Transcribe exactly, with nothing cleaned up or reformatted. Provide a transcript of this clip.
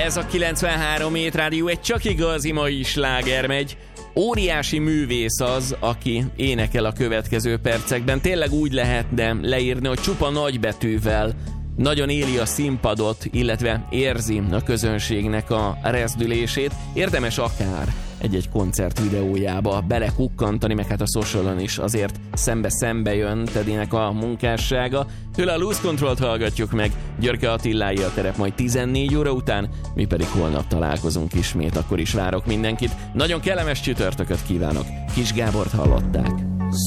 Ez a kilencvenhárom Hét Rádió, egy csak igazi mai sláger megy. Óriási művész az, aki énekel a következő percekben. Tényleg úgy lehetne leírni, hogy csupa nagybetűvel nagyon éli a színpadot, illetve érzi a közönségnek a rezdülését. Érdemes akár egy-egy koncert videójába belekukkantani, meg hát a socialon is azért szembe-szembe jön Tedinek a munkássága. Tőle a Lose Control-t hallgatjuk meg, Györke Attilái a terep majd tizennégy óra után, mi pedig holnap találkozunk ismét, akkor is várok mindenkit. Nagyon kellemes csütörtököt kívánok, Kis Gábort hallották.